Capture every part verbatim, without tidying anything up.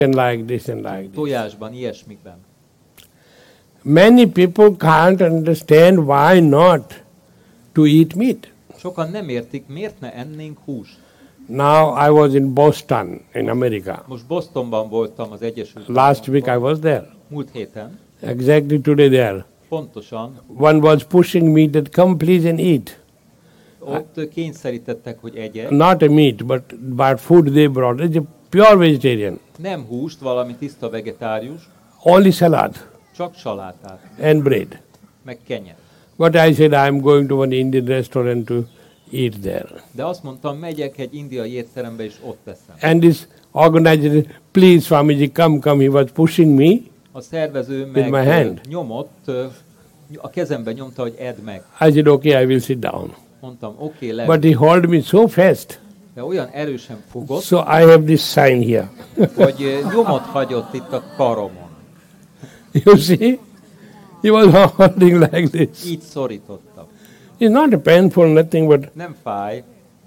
and like this and like this. Tojásban, ilyesmikben. Many people can't understand why not to eat meat. Sokan nem értik, miért ne ennénk húst. Now I was in Boston, in America. Most Bostonban voltam az Egyesült Last week I was there. Múlt héten. Exactly today there. Pontosan. One was pushing me that come please and eat. Ott kényszerítettek, hogy egyek. Not a meat, but, but food they brought. It's a pure vegetarian. Nem húst, valami tiszta vegetárius. Only salad. Csak salátát. And bread. Meg kenyer. But I said I'm going to one Indian restaurant to eat there. De azt mondtam, megyek egy indiai étterembe, és ott teszem. And this organizer, please Swamiji, come, come. He was pushing me. A szervező with my hand. meg nyomott, a kezembe nyomta, hogy edd meg. I said, okay, I will sit down. Mondtam, oké, okay, But he held me so fast. De olyan erősen fogott, So I have this sign here. hogy nyomot hagyott itt a karomon. You see? He was holding like this. Így szorítottam. It's not a painful, nothing, but Nem fáj.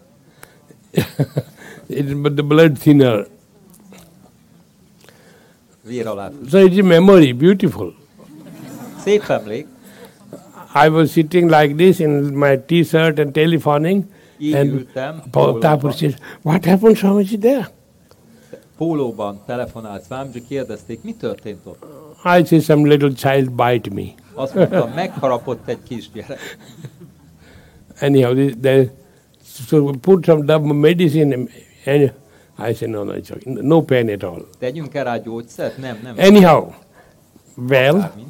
it's but the blood thinner. Vér alá. So it's a memory, beautiful. Szép emlék. I was sitting like this in my t-shirt and telephoning, Így and ültem, Tapur says, what happened, Swamiji, there? pólóban telefonált Swamiji, kérdezték, mi történt ott? I say, some little child bite me. Azt mondtam, megharapott egy kisgyerek. Anyhow, this, they so put some double medicine, and I said, no, no, it's okay. No pain at all. Tegyünk el rá gyógyszert? Nem, nem. Anyhow, well, Akármi.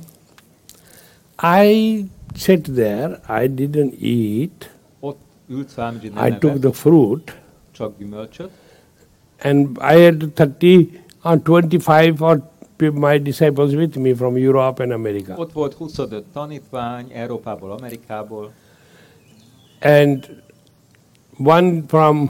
I sat there, I didn't eat, Ott ült Swamiji, nem I took evett, the fruit, csak gyümölcsöt, and I had thirty or twenty-five or my disciples with me from Europe and America. Ott volt huszonöt tanítvány, Európából, Amerikából, And one from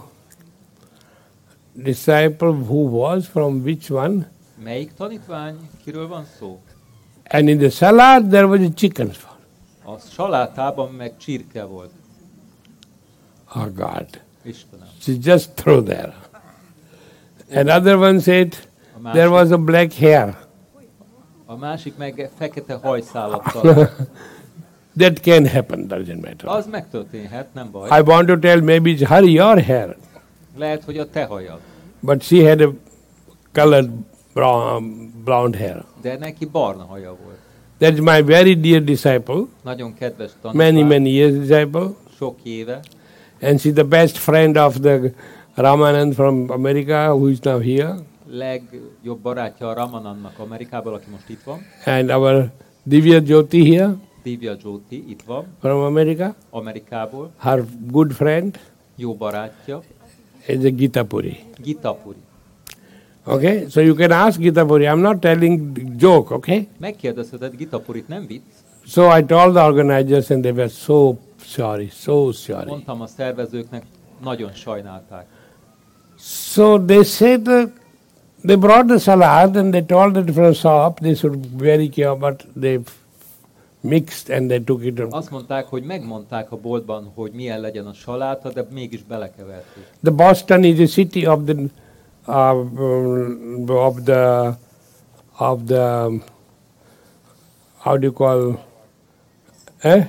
disciple who was from which one? melyik tanítvány, kiről van szó? And in the salad there was a chicken. A salátában meg csirke volt. Oh God. Istenem. She just threw there. Another one said A there was másik, a black hair. a másik meg fekete hajszálat talált. That can happen, doesn't matter. Az megtörténhet, nem baj. I want to tell maybe it's her, your hair. Lehet, hogy a te hajad. But she had a colored brown, blonde hair. De neki barna haja volt. That's my very dear disciple, Nagyon kedves many, tanítvány, many years disciple. sok éve. And she's the best friend of the Ramanand from America, who is now here. Legjobb barátja a Ramanandnak Amerikából, aki most itt van. And our Divya Jyoti here Divya Jyoti itt van, from America. Amerikából. Her good friend Jó barátja, is a Gita Puri. Gita Puri. Okay, so you can ask Gita Puri. I'm not telling joke, okay? Megkérdezheted Gita Purit, nem vicc? So I told the organizers and they were so sorry, so sorry. Mondtam a szervezőknek, nagyon sajnálták. So they said that they brought the salad and they told that from shop they should be very careful, but they mixed and they took it. Azt mondták, hogy megmondták a boltban, hogy milyen legyen a saláta, de mégis belekeverték. The Boston is a city of the uh, um, of the of the how do you call eh?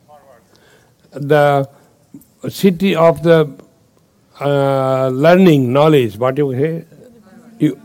The city of the uh, learning knowledge. What you say? You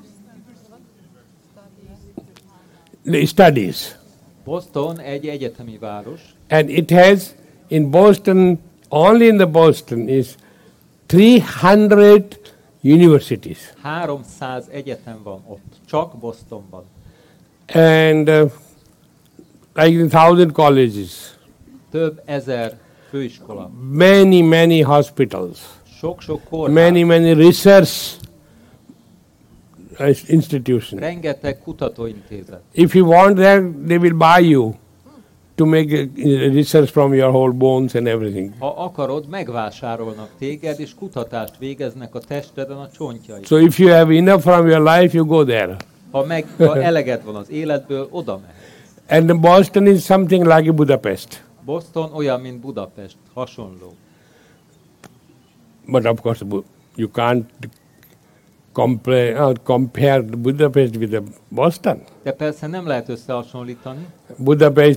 the studies. Boston egy egyetemi város, And it has, in Boston, only in the Boston, is three hundred universities. háromszáz egyetem van ott, csak Bostonban. And uh, like a thousand colleges. Több ezer főiskola, Many, many hospitals. sok-sok kórház, Many, many research uh, institutions. rengeteg kutatóintézet. If you want that, they will buy you to make uh, research from your whole bones and everything. Ha akarod, megvásárolnak téged, és kutatást végeznek a testeden, a csontjaid. So if you have enough from your life, you go there. Ha meg ha eleged van az életből, oda mehet. And Boston is something like a Budapest. Boston olyan, mint Budapest, hasonló. But of course, Bu- you can't compare, uh, compare Budapest with the Boston. De persze nem lehet összehasonlítani. Budapest